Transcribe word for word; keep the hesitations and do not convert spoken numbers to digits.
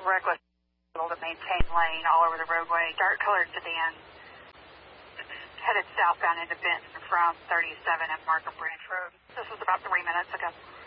reckless to maintain lane all over the roadway. Dark colored sedan headed southbound into Benton from thirty-seven at Markham Branch Road. This was about three minutes ago.